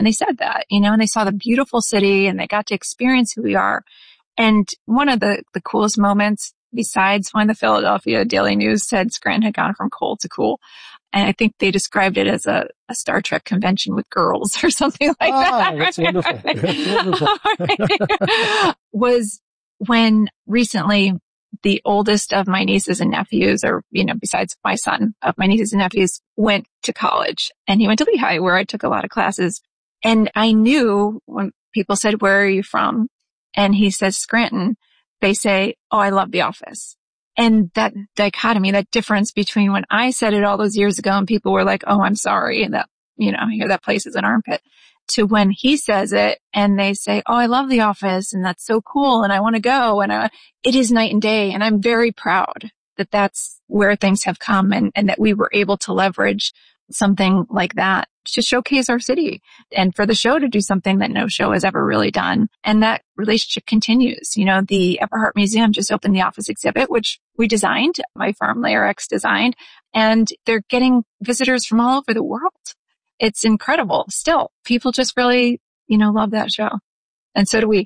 And they said that, and they saw the beautiful city and they got to experience who we are. And one of the coolest moments, besides when the Philadelphia Daily News said Scranton had gone from cold to cool, and I think they described it as a Star Trek convention with girls or something like that. That's wonderful. That's wonderful. Was when recently the oldest of my nieces and nephews, or, besides my son, of my nieces and nephews, went to college. And he went to Lehigh, where I took a lot of classes. And I knew when people said, "Where are you from?" And he says, "Scranton," they say, "Oh, I love The Office." And that dichotomy, that difference between when I said it all those years ago and people were like, "Oh, I'm sorry," and that, here that place is an armpit, to when he says it and they say, "Oh, I love The Office and that's so cool and I want to go." And it is night and day. And I'm very proud that that's where things have come and that we were able to leverage something like that to showcase our city and for the show to do something that no show has ever really done. And that relationship continues. The Epperhart Museum just opened the Office exhibit, which we designed, my firm, Layer X designed, and they're getting visitors from all over the world. It's incredible. Still, people just really, love that show. And so do we.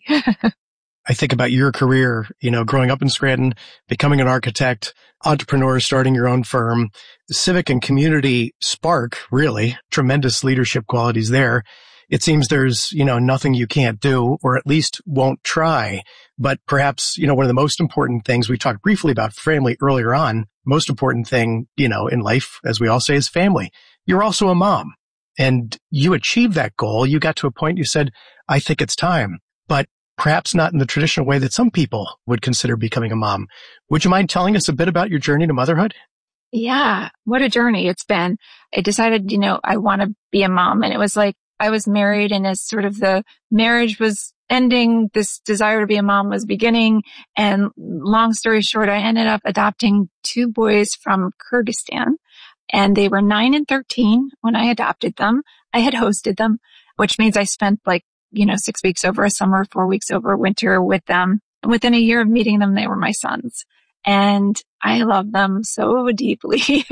I think about your career, growing up in Scranton, becoming an architect, entrepreneur, starting your own firm, civic and community spark, really tremendous leadership qualities there. It seems there's, nothing you can't do, or at least won't try. But perhaps, one of the most important things we talked briefly about family earlier on, most important thing, in life, as we all say, is family. You're also a mom and you achieved that goal. You got to a point you said, "I think it's time," but perhaps not in the traditional way that some people would consider becoming a mom. Would you mind telling us a bit about your journey to motherhood? Yeah, what a journey it's been. I decided, I want to be a mom. And it was like I was married, and as sort of the marriage was ending, this desire to be a mom was beginning. And long story short, I ended up adopting 2 boys from Kyrgyzstan. And they were 9 and 13 when I adopted them. I had hosted them, which means I spent 6 weeks over a summer, 4 weeks over a winter with them. And within a year of meeting them, they were my sons. And I love them so deeply.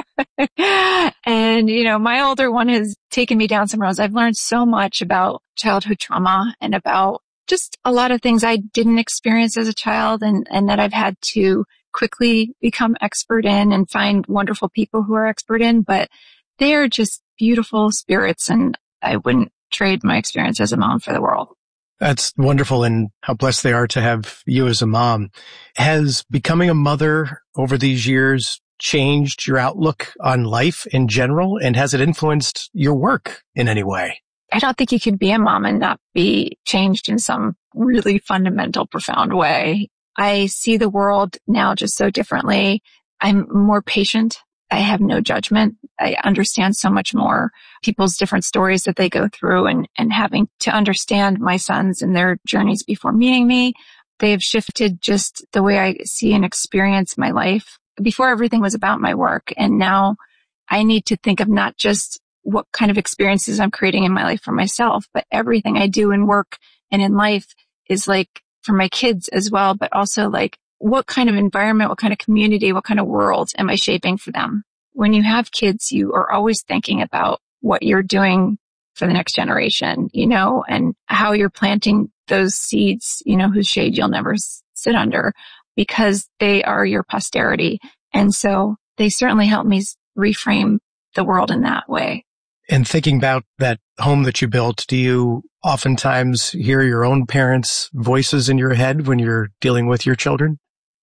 And, my older one has taken me down some roads. I've learned so much about childhood trauma and about just a lot of things I didn't experience as a child and that I've had to quickly become expert in and find wonderful people who are expert in. But they are just beautiful spirits, and I wouldn't trade my experience as a mom for the world. That's wonderful, and how blessed they are to have you as a mom. Has becoming a mother over these years changed your outlook on life in general, and has it influenced your work in any way? I don't think you can be a mom and not be changed in some really fundamental, profound way. I see the world now just so differently. I'm more patient. I have no judgment. I understand so much more people's different stories that they go through, and having to understand my sons and their journeys before meeting me. They've shifted just the way I see and experience my life. Before, everything was about my work, and now I need to think of not just what kind of experiences I'm creating in my life for myself, but everything I do in work and in life is for my kids as well, but also what kind of environment, what kind of community, what kind of world am I shaping for them? When you have kids, you are always thinking about what you're doing for the next generation, and how you're planting those seeds, whose shade you'll never sit under, because they are your posterity. And so they certainly help me reframe the world in that way. And thinking about that home that you built, do you oftentimes hear your own parents' voices in your head when you're dealing with your children?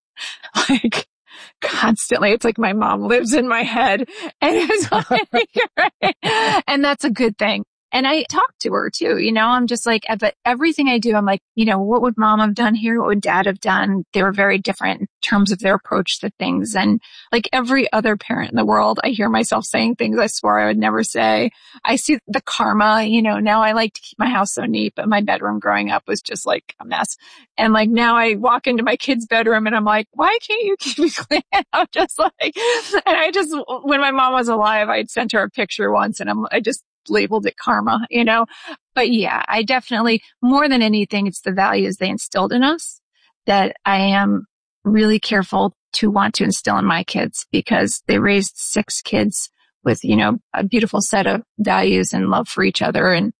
Constantly. It's like my mom lives in my head. And it's and that's a good thing. And I talk to her too, I'm just but everything I do, I'm what would mom have done here? What would dad have done? They were very different in terms of their approach to things. And like every other parent in the world, I hear myself saying things I swore I would never say. I see the karma, now I like to keep my house so neat, but my bedroom growing up was just a mess. And now I walk into my kid's bedroom and I'm like, why can't you keep it clean? I'm just and when my mom was alive, I'd sent her a picture once and I just labeled it karma, But yeah, I definitely, more than anything, it's the values they instilled in us that I am really careful to want to instill in my kids, because they raised 6 kids with, a beautiful set of values and love for each other. And